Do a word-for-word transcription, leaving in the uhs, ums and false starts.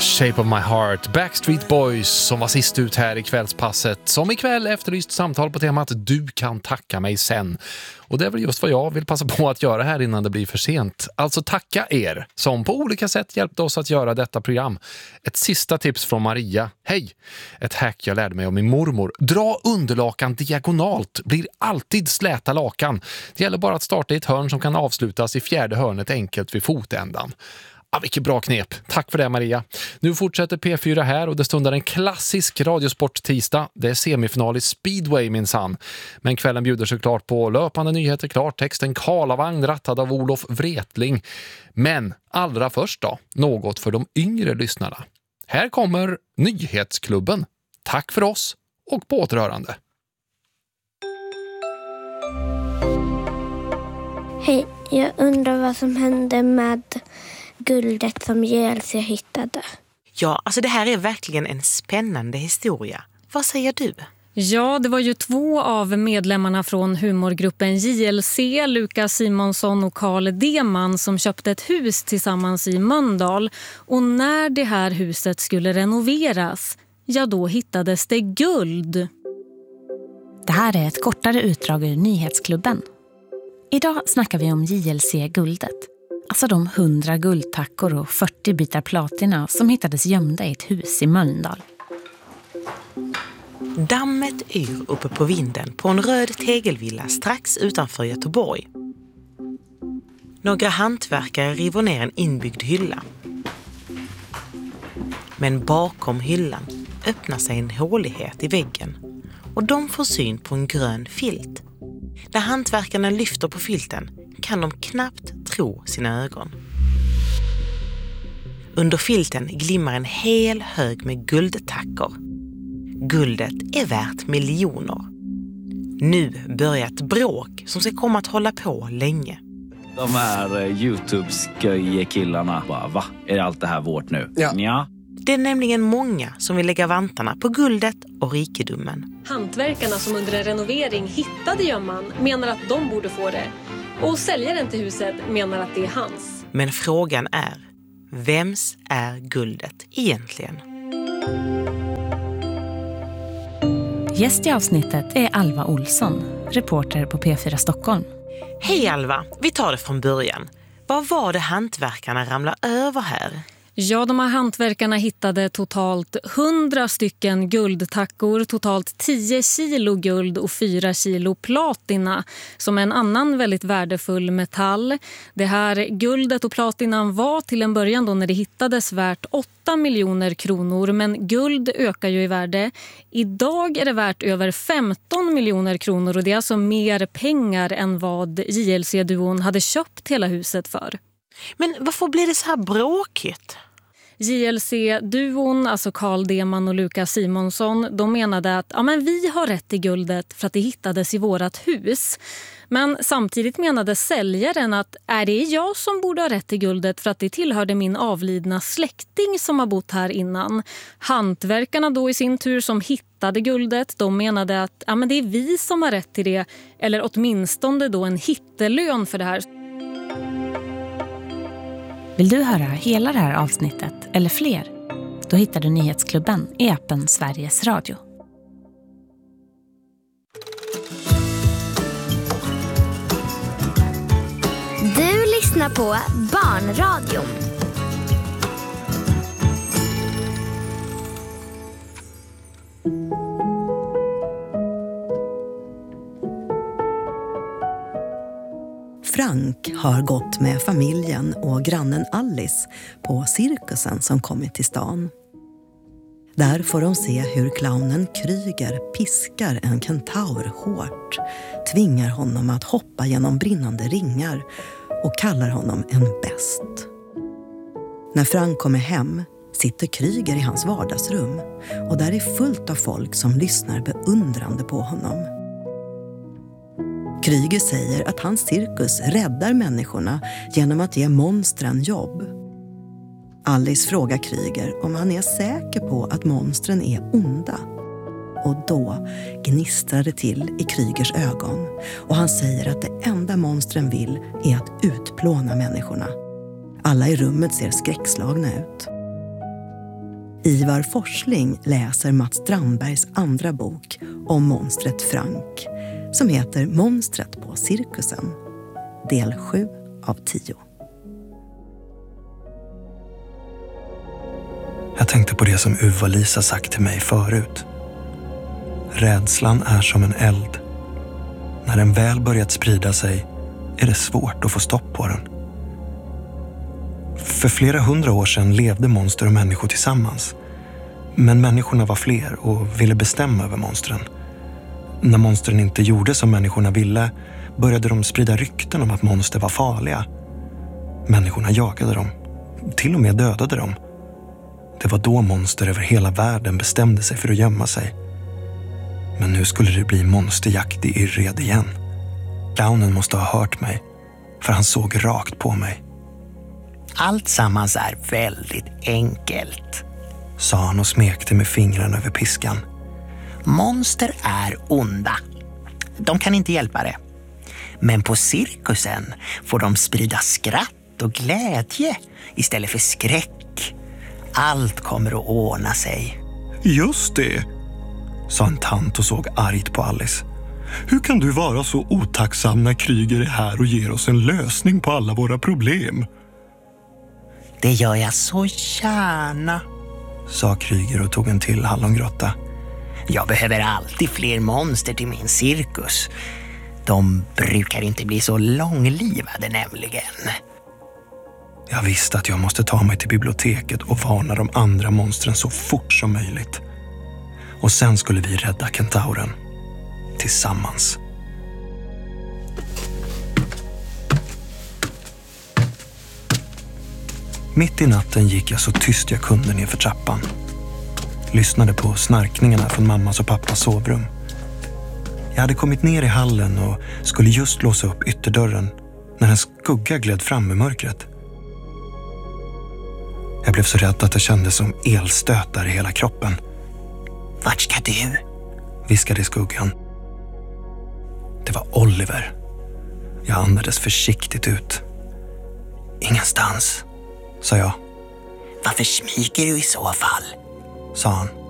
Shape of my heart, Backstreet Boys som var sist ut här i kvällspasset, som ikväll efterlyst samtal på temat Du kan tacka mig sen. Och det är väl just vad jag vill passa på att göra här innan det blir för sent. Alltså tacka er som på olika sätt hjälpte oss att göra detta program. Ett sista tips från Maria. Hej! Ett hack jag lärde mig om min mormor. Dra underlakan diagonalt, blir alltid släta lakan. Det gäller bara att starta i ett hörn som kan avslutas i fjärde hörnet enkelt vid fotändan. Ja, vilket bra knep. Tack för det, Maria. Nu fortsätter P fyra här och det stundar en klassisk radiosport-tisdag. Det är semifinal i Speedway minsann. Men kvällen bjuder såklart på löpande nyheter, klartexten, Karlavagn rattad av Olof Wretling. Men allra först då, något för de yngre lyssnarna. Här kommer Nyhetsklubben. Tack för oss och på återhörande. Hej, jag undrar vad som hände med guldet som J L C hittade. Ja, alltså det här är verkligen en spännande historia. Vad säger du? Ja, det var ju två av medlemmarna från humorgruppen J L C, Lukas Simonsson och Carl Deman, som köpte ett hus tillsammans i Mölndal. Och när det här huset skulle renoveras, ja då hittades det guld. Det här är ett kortare utdrag ur Nyhetsklubben. Idag snackar vi om J L C-guldet. Alltså de hundra guldtackor och fyrtio bitar platina som hittades gömda i ett hus i Mölndal. Dammet yr uppe på vinden på en röd tegelvilla strax utanför Göteborg. Några hantverkare river ner en inbyggd hylla. Men bakom hyllan öppnar sig en hålighet i väggen och de får syn på en grön filt. När hantverkarna lyfter på filten kan de knappt tro sina ögon. Under filten glimmar en hel hög med guldtackor. Guldet är värt miljoner. Nu börjar ett bråk som ska komma att hålla på länge. De här uh, YouTube-sköje-killarna bara, va? Är allt det här vårt nu? Ja. ja. Det är nämligen många som vill lägga vantarna på guldet och rikedomen. Hantverkarna som under en renovering hittade gömman menar att de borde få det. Och säljaren till huset menar att det är hans. Men frågan är, vems är guldet egentligen? Gäst i avsnittet är Alva Olsson, reporter på P fyra Stockholm. Hej Alva, vi tar det från början. Vad var det hantverkarna ramlade över här? Ja, de här hantverkarna hittade totalt hundra stycken guldtackor, totalt tio kilo guld och fyra kilo platina, som är en annan väldigt värdefull metall. Det här guldet och platinan var till en början då när det hittades värt åtta miljoner kronor, men guld ökar ju i värde. Idag är det värt över femton miljoner kronor och det är alltså mer pengar än vad J L C-duon hade köpt hela huset för. Men varför blir det så här bråkigt? J L C-duon, alltså Carl Deman och Lukas Simonsson, de menade att ja, men vi har rätt till guldet för att det hittades i vårat hus. Men samtidigt menade säljaren att är det jag som borde ha rätt till guldet för att det tillhörde min avlidna släkting som har bott här innan. Hantverkarna då i sin tur som hittade guldet, de menade att ja, men det är vi som har rätt till det, eller åtminstone då en hittelön för det här. Vill du höra hela det här avsnittet eller fler? Då hittar du Nyhetsklubben i appen Sveriges Radio. Du lyssnar på Barnradion. Frank har gått med familjen och grannen Alice på cirkusen som kommit till stan. Där får de se hur clownen Kryger piskar en kentaur hårt, tvingar honom att hoppa genom brinnande ringar och kallar honom en bäst. När Frank kommer hem sitter Kryger i hans vardagsrum och där är fullt av folk som lyssnar beundrande på honom. Kryger säger att hans cirkus räddar människorna genom att ge monstren jobb. Alice frågar Kryger om han är säker på att monstren är onda. Och då gnistrar det till i Krygers ögon och han säger att det enda monstren vill är att utplåna människorna. Alla i rummet ser skräckslagna ut. Ivar Forsling läser Mats Strandbergs andra bok om monstret Frank, som heter Monstret på cirkusen. Del sju av tio. Jag tänkte på det som Uva Lisa sagt till mig förut. Rädslan är som en eld. När den väl börjat sprida sig är det svårt att få stopp på den. För flera hundra år sedan levde monster och människor tillsammans. Men människorna var fler och ville bestämma över monstren. När monstren inte gjorde som människorna ville började de sprida rykten om att monster var farliga. Människorna jagade dem, till och med dödade dem. Det var då monster över hela världen bestämde sig för att gömma sig. Men nu skulle det bli monsterjakt i Yrred igen. Clownen måste ha hört mig, för han såg rakt på mig. Allt sammans är väldigt enkelt, sa han och smekte med fingrarna över piskan. Monster är onda. De kan inte hjälpa det. Men på cirkusen får de sprida skratt och glädje istället för skräck. Allt kommer att ordna sig. Just det, sa en tant och såg argt på Alice. Hur kan du vara så otacksam när Kryger är här och ger oss en lösning på alla våra problem? Det gör jag så gärna, sa Kryger och tog en till hallongrotta. Jag behöver alltid fler monster till min cirkus. De brukar inte bli så långlivade nämligen. Jag visste att jag måste ta mig till biblioteket och varna de andra monstren så fort som möjligt. Och sen skulle vi rädda kentauren. Tillsammans. Mitt i natten gick jag så tyst jag kunde ner för trappan. Lyssnade på snarkningarna från mammas och pappas sovrum. Jag hade kommit ner i hallen och skulle just låsa upp ytterdörren när en skugga gled fram i mörkret. Jag blev så rädd att det kändes som elstötar i hela kroppen. Vart ska du? Viskade skuggan. Det var Oliver. Jag andades försiktigt ut. Ingenstans, sa jag. Varför smyger du i så fall? Sa han.